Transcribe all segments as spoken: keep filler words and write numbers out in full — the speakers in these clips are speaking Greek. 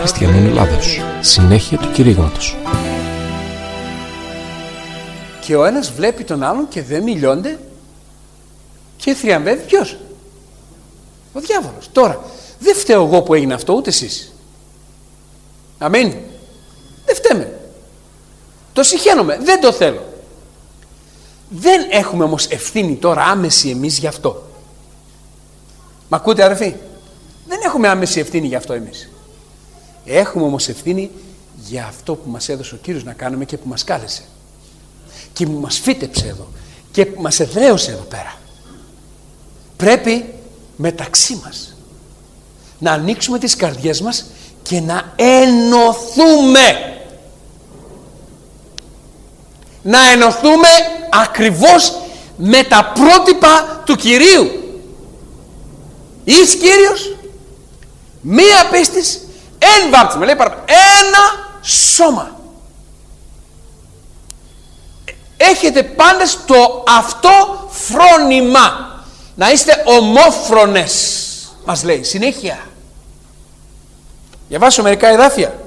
Χριστιανών Ελλάδος. Συνέχεια του κηρύγματος. Και ο ένας βλέπει τον άλλον και δεν μιλιώνται και θριαμβεύει ποιος? Ο διάβολος. Τώρα, δεν φταίω εγώ που έγινε αυτό, ούτε εσείς. Αμήν. Δεν φταίμε. Το συχαίνομαι, δεν το θέλω. Δεν έχουμε όμως ευθύνη τώρα άμεση εμείς γι' αυτό. Μ' ακούτε αδερφοί? Δεν έχουμε άμεση ευθύνη γι' αυτό εμείς. Έχουμε όμως ευθύνη για αυτό που μας έδωσε ο Κύριος να κάνουμε και που μας κάλεσε. Και που μας φύτεψε εδώ. Και που μας εδραίωσε εδώ πέρα. Πρέπει μεταξύ μας να ανοίξουμε τις καρδιές μας και να ενωθούμε. Να ενωθούμε ακριβώς με τα πρότυπα του Κυρίου. Εις Κύριος, μία πίστης, εν βάπτισμα, λέει παραπάνω, ένα σώμα. Έχετε πάντες το αυτό φρόνημα, να είστε ομόφρονες, μας λέει συνέχεια. Διαβάσω μερικά εδάφια.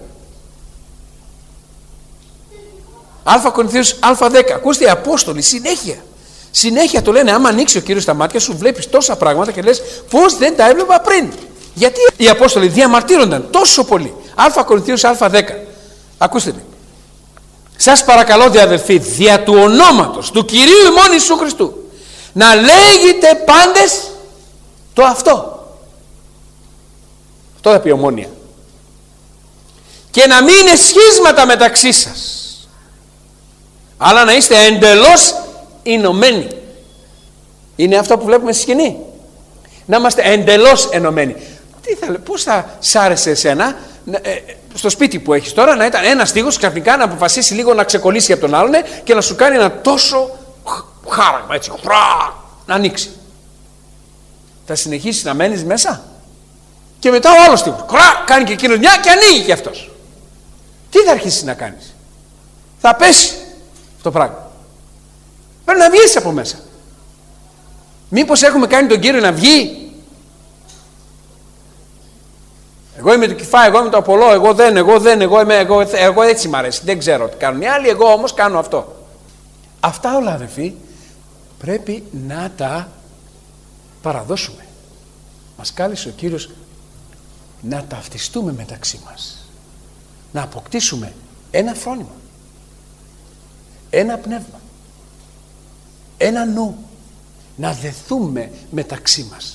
Α Κορινθίους Α δέκα. Ακούστε, οι Απόστολοι συνέχεια συνέχεια το λένε. Άμα ανοίξει ο Κύριος τα μάτια σου, βλέπεις τόσα πράγματα και λες πως δεν τα έβλεπα πριν. Γιατί οι Απόστολοι διαμαρτύρονταν τόσο πολύ. Α Κορινθίους Α δέκα. Ακούστε με. Σας παρακαλώ, δε αδελφοί, δια του ονόματος του Κυρίου ημών Ιησού Χριστού, να λέγετε πάντες το αυτό. Αυτό θα πει ομόνοια. Και να μην είναι σχίσματα μεταξύ σας, αλλά να είστε εντελώς ενωμένοι. Είναι αυτό που βλέπουμε στη σκηνή. Να είμαστε εντελώς ενωμένοι. Τι θα, πώς θα σ' άρεσε εσένα ε, στο σπίτι που έχεις τώρα να ήταν ένας τοίχος ξαφνικά να αποφασίσει λίγο να ξεκολλήσει από τον άλλον και να σου κάνει ένα τόσο χάραγμα έτσι, χρά, να ανοίξει? Θα συνεχίσεις να μένεις μέσα? Και μετά ο άλλος τοίχος χρά, κάνει και εκείνος μια και ανοίγει και αυτός. Τι θα αρχίσεις να κάνεις? Θα πέσει το πράγμα. Πρέπει να βγεις από μέσα. Μήπως έχουμε κάνει τον Κύριο να βγει? Εγώ είμαι το Κηφά, εγώ είμαι το Απολό, εγώ δεν, εγώ δεν, εγώ, είμαι, εγώ, εγώ έτσι μ' αρέσει, δεν ξέρω τι κάνουν οι άλλοι, εγώ όμως κάνω αυτό. Αυτά όλα, αδελφοί, πρέπει να τα παραδώσουμε. Μας κάλεσε ο Κύριος να ταυτιστούμε μεταξύ μας, να αποκτήσουμε ένα φρόνημα, ένα πνεύμα, ένα νου, να δεθούμε μεταξύ μας.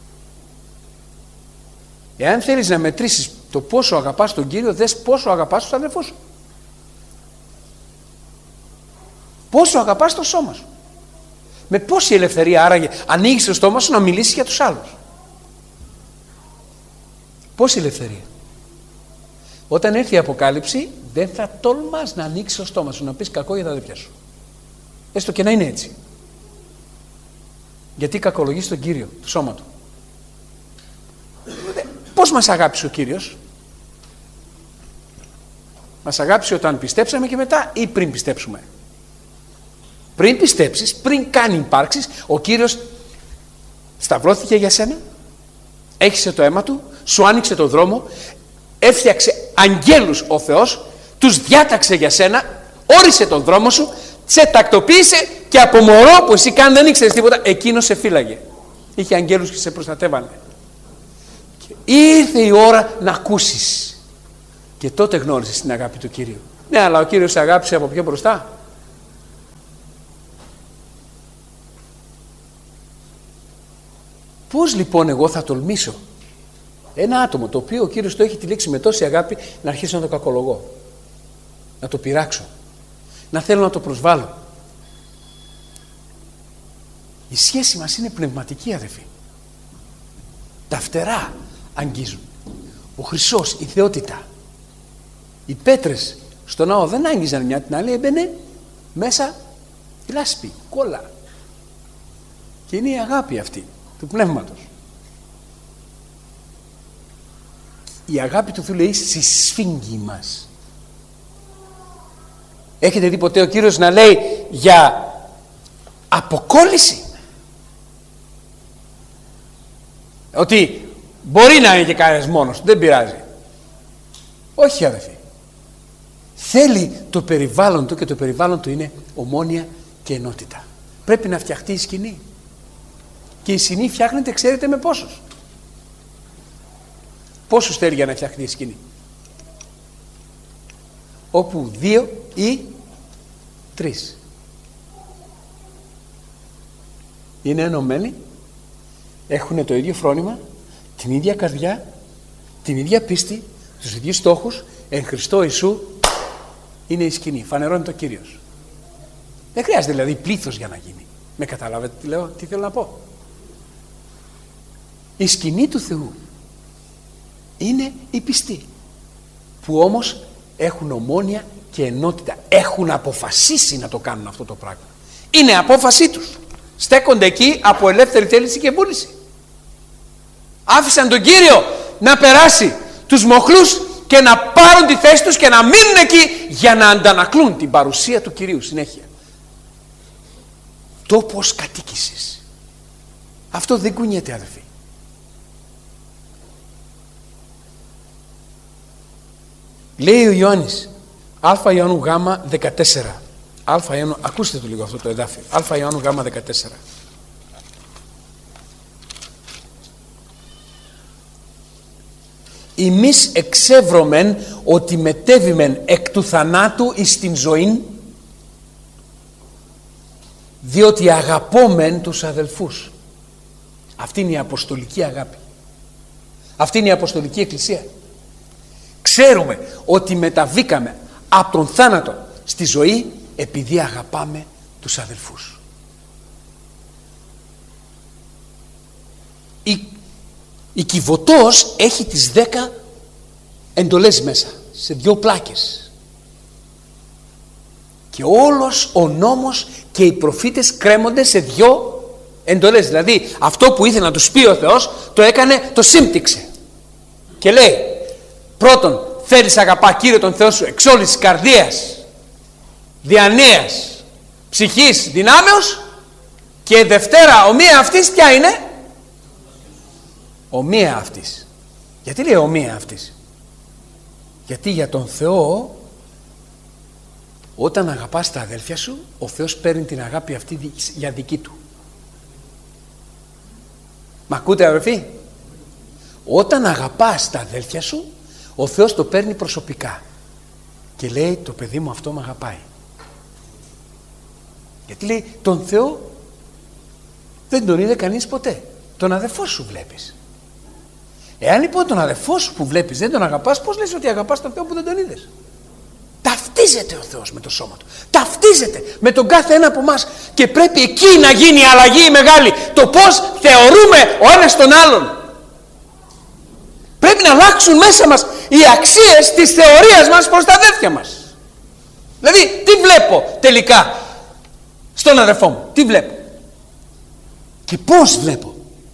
Εάν θέλεις να μετρήσεις το πόσο αγαπάς τον Κύριο, δες πόσο αγαπάς τους αδελφούς σου. Πόσο αγαπάς το σώμα σου. Με πόση ελευθερία άραγε ανοίγεις το στόμα σου να μιλήσεις για τους άλλους. Πόση ελευθερία. Όταν έρθει η Αποκάλυψη δεν θα τολμάς να ανοίξεις το στόμα σου να πεις κακό για τα αδελφιά σου. Έστω και να είναι έτσι. Γιατί κακολογείς τον Κύριο, το σώμα του. Πώς μας αγάπησε ο Κύριος? Μας αγάπησε όταν πιστέψαμε και μετά ή πριν πιστέψουμε? Πριν πιστέψεις, πριν κάνει υπάρξεις, ο Κύριος σταυρώθηκε για σένα, έχισε το αίμα του, σου άνοιξε το δρόμο, έφτιαξε αγγέλους ο Θεός, τους διάταξε για σένα, όρισε τον δρόμο σου, σε τακτοποίησε και από μωρό που εσύ καν δεν ήξερες τίποτα, εκείνος σε φύλαγε. Είχε αγγέλους και σε προστατεύανε. Ήρθε η ώρα να ακούσεις και τότε γνώρισες την αγάπη του Κυρίου. Ναι, αλλά ο Κύριος σε αγάπησε από πιο μπροστά. Πώς λοιπόν εγώ θα τολμήσω ένα άτομο το οποίο ο Κύριος το έχει τυλίξει με τόση αγάπη να αρχίσω να το κακολογώ, να το πειράξω, να θέλω να το προσβάλλω? Η σχέση μας είναι πνευματική, αδελφοί. Τα φτερά αγγίζουν. Ο χρυσός, η θεότητα. Οι πέτρες στο ναό δεν άγγιζαν μια την άλλη, έμπαινε μέσα η λάσπη, κόλλα. Και είναι η αγάπη αυτή του πνεύματος. Η αγάπη του Θεού λέει στη σφίγγη μας. Έχετε δει ποτέ ο Κύριος να λέει για αποκόλληση? Ότι μπορεί να είναι και κανένας μόνος, δεν πειράζει. Όχι αδελφοί. Θέλει το περιβάλλον του και το περιβάλλον του είναι ομόνοια και ενότητα. Πρέπει να φτιαχτεί η σκηνή. Και η σκηνή φτιάχνεται, ξέρετε με πόσους. Πόσους θέλει για να φτιαχτεί η σκηνή? Όπου δύο ή τρεις είναι ενωμένοι, έχουν το ίδιο φρόνημα, την ίδια καρδιά, την ίδια πίστη, τους ίδιους στόχους, εν Χριστώ Ιησού είναι η σκηνή, φανερώνει το Κύριος. Δεν χρειάζεται δηλαδή πλήθος για να γίνει. Με καταλάβετε τι λέω, τι θέλω να πω? Η σκηνή του Θεού είναι οι πιστοί, που όμως έχουν ομόνοια και ενότητα, έχουν αποφασίσει να το κάνουν αυτό το πράγμα. Είναι απόφασή τους. Στέκονται εκεί από ελεύθερη θέληση και βούληση. Άφησαν τον Κύριο να περάσει τους μοχλούς και να πάρουν τη θέση τους και να μείνουν εκεί για να αντανακλούν την παρουσία του Κυρίου συνέχεια. Τόπος κατοίκησης. Αυτό δεν κουνιέται αδελφοί. Λέει ο Ιωάννης, Α Ιωάννου Γ δεκατέσσερα. Α Ιωάννου, ακούστε το λίγο αυτό το εδάφιο. Α Ιωάννου Γ δεκατέσσερα. Εμείς εξεύρωμεν ότι μετέβημεν εκ του θανάτου εις την ζωήν, διότι αγαπόμεν τους αδελφούς. Αυτή είναι η αποστολική αγάπη. Αυτή είναι η αποστολική εκκλησία. Ξέρουμε ότι μεταβήκαμε από τον θάνατο στη ζωή επειδή αγαπάμε τους αδελφούς. Η, η Κιβωτός έχει τις δέκα εντολές μέσα σε δυο πλάκες και όλος ο νόμος και οι προφήτες κρέμονται σε δυο εντολές. Δηλαδή αυτό που ήθελε να τους πει ο Θεός το έκανε, το σύμπτυξε και λέει: πρώτον, θέλεις αγαπά Κύριο τον Θεό σου εξ όλης της καρδίας, διανοίας, ψυχής, δυνάμεως, και δευτέρα ομοία αυτής ποια είναι? Ομοία αυτής. Γιατί λέει ομοία αυτής? Γιατί για τον Θεό όταν αγαπάς τα αδέλφια σου, ο Θεός παίρνει την αγάπη αυτή για δική του. Μ' ακούτε αδελφοί? Όταν αγαπάς τα αδέλφια σου, ο Θεός το παίρνει προσωπικά και λέει: το παιδί μου αυτό με αγαπάει. Γιατί λέει τον Θεό δεν τον είδε κανείς ποτέ. Τον αδελφό σου βλέπεις. Εάν λοιπόν τον αδελφό σου που βλέπεις δεν τον αγαπάς, πώς λες ότι αγαπάς τον Θεό που δεν τον είδες? Ταυτίζεται ο Θεός με το σώμα του. Ταυτίζεται με τον κάθε ένα από εμάς και πρέπει εκεί να γίνει η αλλαγή μεγάλη. Το πώς θεωρούμε ο ένας τον άλλον. Πρέπει να αλλάξουν μέσα μας οι αξίες της θεωρίας μας προς τα αδέλφια μας. Δηλαδή τι βλέπω τελικά στον αδελφό μου? Τι βλέπω και πώς βλέπω?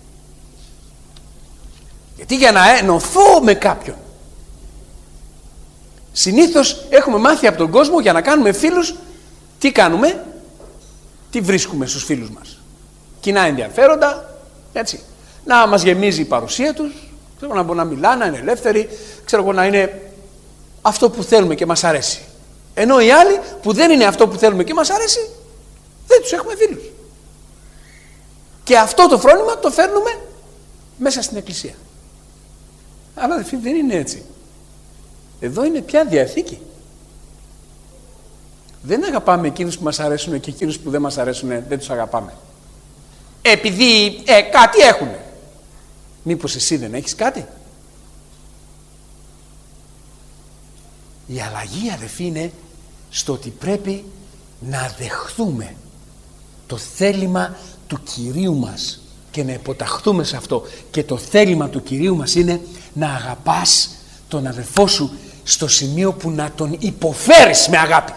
Γιατί για να ενωθώ με κάποιον, συνήθως έχουμε μάθει από τον κόσμο για να κάνουμε φίλους, τι κάνουμε? Τι βρίσκουμε στους φίλους μας? Κοινά ενδιαφέροντα, έτσι, να μας γεμίζει η παρουσία τους, ξέρω, να μπορούν να μιλάνε, να είναι ελεύθεροι, ξέρω, να είναι αυτό που θέλουμε και μας αρέσει. Ενώ οι άλλοι που δεν είναι αυτό που θέλουμε και μας αρέσει, δεν τους έχουμε φίλους. Και αυτό το φρόνημα το φέρνουμε μέσα στην εκκλησία. Αλλά αδελφοί, δεν είναι έτσι. Εδώ είναι πια διαθήκη. Δεν αγαπάμε εκείνους που μας αρέσουν και εκείνους που δεν μας αρέσουν δεν τους αγαπάμε. Επειδή ε, κάτι έχουνε. Μήπως εσύ δεν έχεις κάτι? Η αλλαγή αδελφοί είναι στο ότι πρέπει να δεχθούμε το θέλημα του Κυρίου μας και να υποταχθούμε σε αυτό. Και το θέλημα του Κυρίου μας είναι να αγαπάς τον αδελφό σου στο σημείο που να τον υποφέρεις με αγάπη.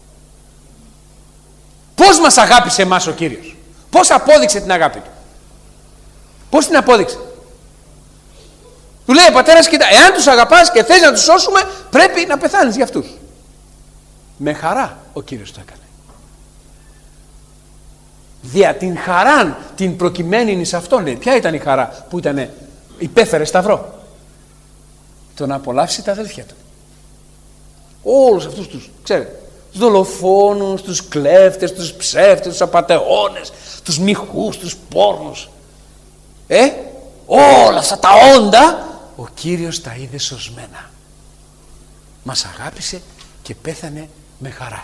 Πώς μας αγάπησε εμάς ο Κύριος? Πώς απόδειξε την αγάπη του? Πώς την απόδειξε? Του λέει ο πατέρας: κοίτα, εάν τους αγαπάς και θες να τους σώσουμε, πρέπει να πεθάνεις για αυτούς. Με χαρά ο Κύριος το έκανε. Δια την χαράν την προκειμένη εις αυτόν, λέει. Ποια ήταν η χαρά που ήταν? Υπέφερε σταυρό. Το να απολαύσει τα αδέλφια του. Όλους αυτούς τους, ξέρετε, τους δολοφόνους, τους κλέφτες, τους ψεύτες, τους απατεώνες, τους μιχούς, τους πόρνους. Ε, όλα αυτά τα όντα ο Κύριος τα είδε σωσμένα. Μας αγάπησε και πέθανε με χαρά.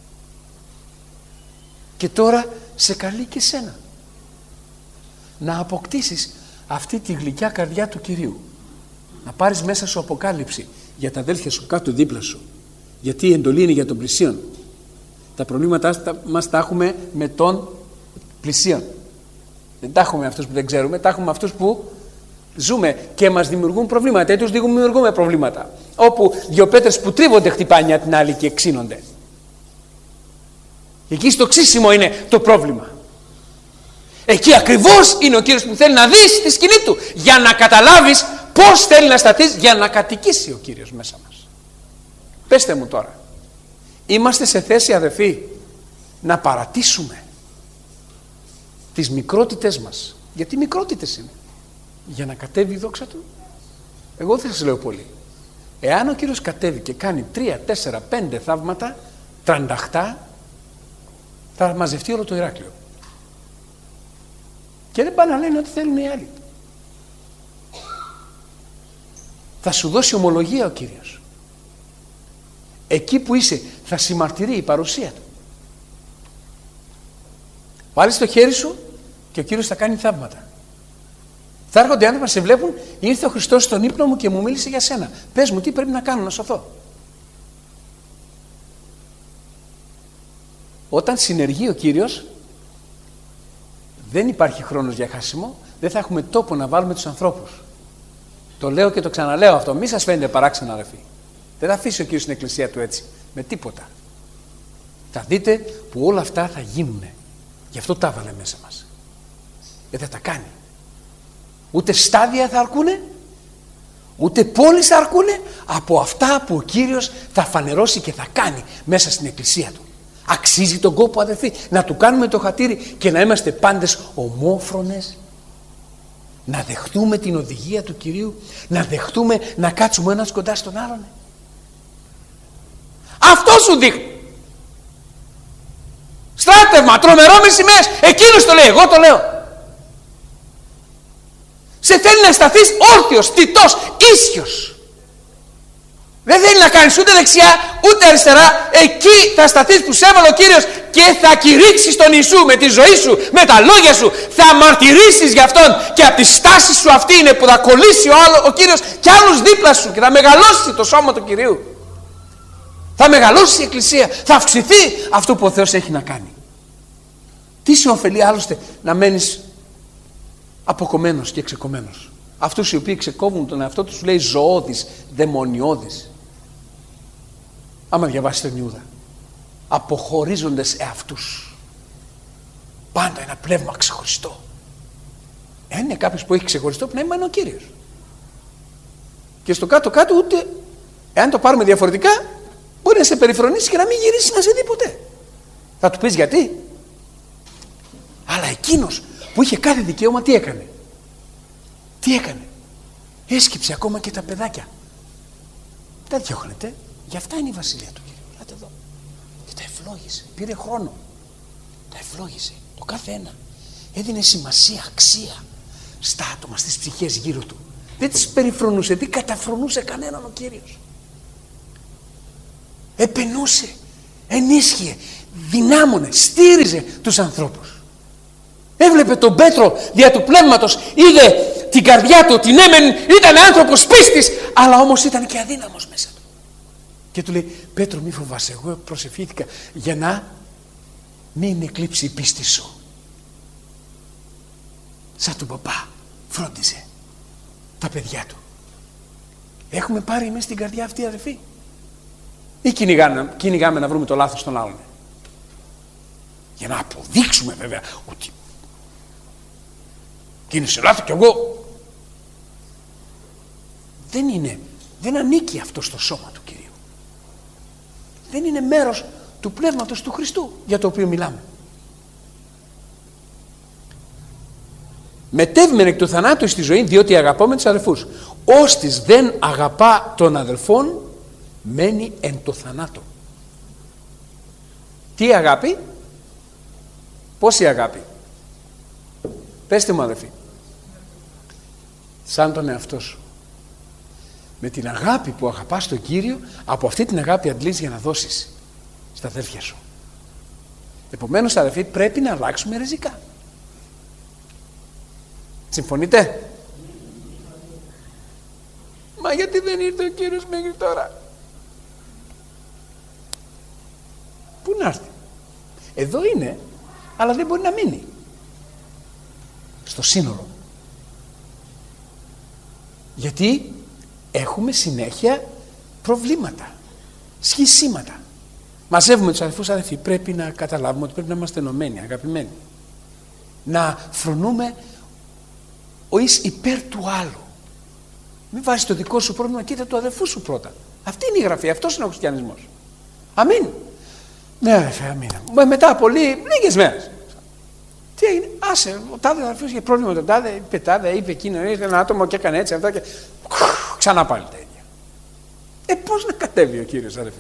Και τώρα σε καλεί και σένα να αποκτήσεις αυτή τη γλυκιά καρδιά του Κυρίου. Να πάρεις μέσα σου αποκάλυψη για τα αδέλφια σου κάτω δίπλα σου. Γιατί η εντολή είναι για τον πλησίον. Τα προβλήματά μας τα έχουμε με τον πλησίον. Δεν τα έχουμε αυτούς που δεν ξέρουμε, τα έχουμε αυτούς που ζούμε και μας δημιουργούν προβλήματα. Έτσι τους δημιουργούμε προβλήματα. Όπου δύο πέτρες που τρίβονται χτυπάνε μια την άλλη και ξύνονται. Εκεί στο ξύσιμο είναι το πρόβλημα. Εκεί ακριβώς είναι ο Κύριος που θέλει να δεις τη σκηνή του, για να καταλάβεις πώς θέλει να σταθείς, για να κατοικήσει ο Κύριος μέσα μας. Πέστε μου τώρα, είμαστε σε θέση, αδελφοί, να παρατήσουμε τις μικρότητες μας? Γιατί μικρότητες είναι, για να κατέβει η δόξα του? Εγώ δεν σας λέω πολύ. Εάν ο Κύριος κατέβει και κάνει τρία, τέσσερα, πέντε θαύματα, τρανταχτά, θα μαζευτεί όλο το Ηράκλειο. Και δεν πάνε να λένε ότι θέλουν οι άλλοι. Θα σου δώσει ομολογία ο Κύριος. Εκεί που είσαι θα συμμαρτυρεί η παρουσία του. Βάλεις το χέρι σου και ο Κύριος θα κάνει θαύματα. Θα έρχονται άνθρωποι να σε βλέπουν, ήρθε ο Χριστός στον ύπνο μου και μου μίλησε για σένα. Πες μου τι πρέπει να κάνω να σωθώ. Όταν συνεργεί ο Κύριος, δεν υπάρχει χρόνος για χάσιμο, δεν θα έχουμε τόπο να βάλουμε τους ανθρώπους. Το λέω και το ξαναλέω αυτό, μη σας φαίνεται παράξενο, αδελφοί. Δεν θα αφήσει ο Κύριος την εκκλησία του έτσι, με τίποτα. Θα δείτε που όλα αυτά θα γίνουν. Γι' αυτό τα έβαλε μέσα μας. Δεν θα τα κάνει. Ούτε στάδια θα αρκούνε, ούτε πόλεις θα αρκούνε από αυτά που ο Κύριος θα φανερώσει και θα κάνει μέσα στην εκκλησία του. Αξίζει τον κόπο, αδελφοί, να του κάνουμε το χατήρι και να είμαστε πάντες ομόφρονες, να δεχτούμε την οδηγία του Κυρίου, να δεχτούμε να κάτσουμε ένας κοντά στον άλλον. Αυτό σου δείχνει. Στράτευμα, τρομερό με σημαίες. Εκείνος το λέει, εγώ το λέω. Σε θέλει να σταθείς όρθιος, τιτός, ίσιος. Δεν θέλει να κάνεις ούτε δεξιά ούτε αριστερά. Εκεί θα σταθείς που σε έβαλε ο Κύριος και θα κηρύξεις τον Ιησού με τη ζωή σου, με τα λόγια σου. Θα μαρτυρήσεις για Αυτόν και από τη στάση σου αυτή είναι που θα κολλήσει ο, άλλο, ο Κύριος και άλλους δίπλα σου και θα μεγαλώσει το σώμα του Κυρίου. Θα μεγαλώσει η Εκκλησία, θα αυξηθεί αυτό που ο Θεός έχει να κάνει. Τι σε ωφελεί άλλωστε να μένεις αποκομμένος και ξεκομμένος? Αυτούς οι οποίοι ξεκόβουν τον εαυτό τους λέει ζωώδης, δαιμονιώδης. Άμα διαβάσει τον Ιούδα, αποχωρίζοντες εαυτούς. Πάντα ένα πνεύμα ξεχωριστό. Εάν είναι κάποιος που έχει ξεχωριστό πνεύμα, είναι ο Κύριος. Και στο κάτω-κάτω ούτε, εάν το πάρουμε διαφορετικά, μπορεί να σε περιφρονήσει και να μην γυρίσει να σε δει ποτέ. Θα του πεις γιατί? Αλλά εκείνος που είχε κάθε δικαίωμα τι έκανε? Τι έκανε? Έσκυψε ακόμα και τα παιδάκια. Τα διώχνετε. Γι' αυτά είναι η βασιλεία του Κύριου. Ελάτε εδώ. Και τα ευλόγησε. Πήρε χρόνο. Τα ευλόγησε. Το κάθε ένα. Έδινε σημασία, αξία στα άτομα, στις ψυχές γύρω του. Δεν τις περιφρονούσε, δεν καταφρονούσε κανέναν ο Κύριος. Επενούσε, ενίσχυε, δυνάμωνε, στήριζε τους ανθρώπους. Έβλεπε τον Πέτρο δια του πνεύματος, είδε την καρδιά του, την έμεν, ήταν άνθρωπος πίστης, αλλά όμως ήταν και αδύναμος μέσα του. Και του λέει, Πέτρο μη φοβάσαι, εγώ προσευχήθηκα για να μην εκλείψει η πίστη σου. Σαν τον παπά φρόντιζε τα παιδιά του. Έχουμε πάρει εμείς την καρδιά αυτή, αδελφοί, ή κυνηγάμε, κυνηγάμε να βρούμε το λάθος των άλλων? Για να αποδείξουμε βέβαια ότι και είναι σε λάθος κι εγώ. Δεν είναι, δεν ανήκει αυτό στο σώμα του Κυρίου. Δεν είναι μέρος του πνεύματος του Χριστού για το οποίο μιλάμε. Μετέβημεν εκ του θανάτου στη ζωή, διότι αγαπάμε τους αδελφούς. Όστις δεν αγαπά τον αδελφόν, μένει εν το θανάτο. Τι αγάπη? Πόση αγάπη? Πέστε μου αδελφοί. Σαν τον εαυτό σου. Με την αγάπη που αγαπάς τον Κύριο, από αυτή την αγάπη αντλείς για να δώσεις στα αδέλφια σου. Επομένως αδελφοί, πρέπει να αλλάξουμε ριζικά. Συμφωνείτε? Μα γιατί δεν ήρθε ο Κύριος μέχρι τώρα? Πού να έρθει? Εδώ είναι, αλλά δεν μπορεί να μείνει στο σύνολο. Γιατί έχουμε συνέχεια προβλήματα, σχισίματα. Μαζεύουμε τους αδελφούς, αδελφοί, πρέπει να καταλάβουμε ότι πρέπει να είμαστε ενωμένοι, αγαπημένοι. Να φρονούμε ο εις υπέρ του άλλου. Μην βάζεις το δικό σου πρόβλημα, κοίτα του αδελφού σου πρώτα. Αυτή είναι η γραφή, αυτός είναι ο χριστιανισμός. Αμήν. Ναι αδελφέ, αμήν. Μετά από λίγες μέρες. Τι έγινε? Άσε, ο τάδε αδελφός είχε πρόβλημα με τον τάδε, είπε τάδε, είπε εκείνο, ήρθε ένα άτομο και έκανε έτσι, αυτά και ξανά πάλι τα ίδια. Ε, πώς να κατέβει ο Κύριος, αδελφοί?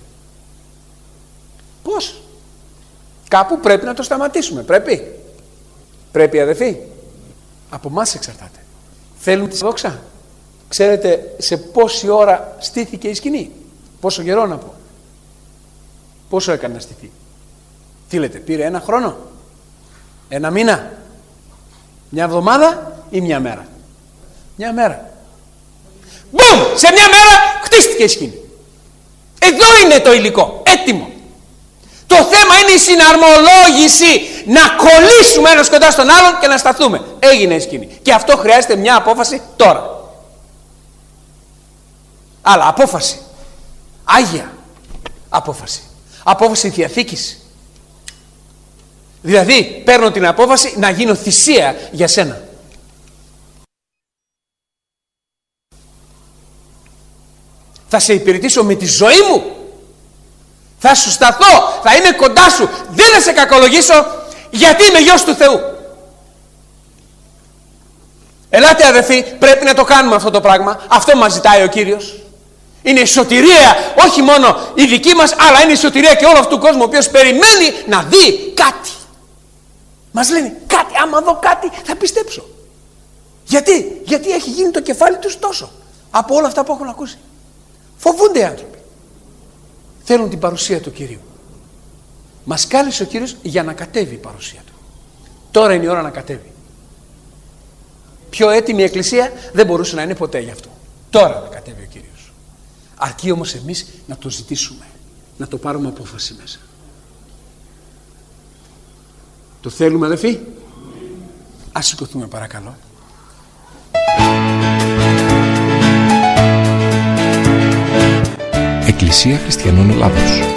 Πώς? Κάπου πρέπει να το σταματήσουμε, πρέπει. Πρέπει, αδελφοί. Από εμάς εξαρτάται. Θέλουμε τη δόξα. Ξέρετε σε πόση ώρα στήθηκε η σκηνή? Πόσο καιρό να πω? Πόσο έκανε να στηθεί? Τι λέτε, πήρε ένα χρόνο? Ένα μήνα? Μια εβδομάδα ή μια μέρα? Μια μέρα. Μπουμ! Σε μια μέρα χτίστηκε η σκηνή. Εδώ είναι το υλικό, έτοιμο. Το θέμα είναι η συναρμολόγηση, να κολλήσουμε ένας κοντά στον άλλον και να σταθούμε. Έγινε η σκηνή. Και αυτό χρειάζεται μια απόφαση τώρα. Αλλά απόφαση. Άγια απόφαση. Απόφαση Διαθήκης. Δηλαδή παίρνω την απόφαση να γίνω θυσία για σένα. Θα σε υπηρετήσω με τη ζωή μου. Θα σου σταθώ, θα είμαι κοντά σου. Δεν θα σε κακολογήσω, γιατί είμαι γιος του Θεού. Ελάτε αδελφοί, πρέπει να το κάνουμε αυτό το πράγμα. Αυτό μας ζητάει ο Κύριος. Είναι η σωτηρία, όχι μόνο η δική μας, αλλά είναι η σωτηρία και όλου αυτού του κόσμου, ο οποίος περιμένει να δει κάτι. Μας λένε κάτι, άμα δω κάτι θα πιστέψω. Γιατί, γιατί έχει γίνει το κεφάλι τους τόσο από όλα αυτά που έχουν ακούσει. Φοβούνται οι άνθρωποι. Θέλουν την παρουσία του Κυρίου. Μας κάλεσε ο Κύριος για να κατέβει η παρουσία του. Τώρα είναι η ώρα να κατέβει. Πιο έτοιμη η Εκκλησία δεν μπορούσε να είναι ποτέ γι' αυτό. Τώρα να κατέβει ο Κύριος. Αρκεί όμως εμείς να το ζητήσουμε. Να το πάρουμε απόφαση μέσα. Το θέλουμε αδελφοί? Ας σηκωθούμε παρακαλώ. Εκκλησία Χριστιανών Ελλάδος.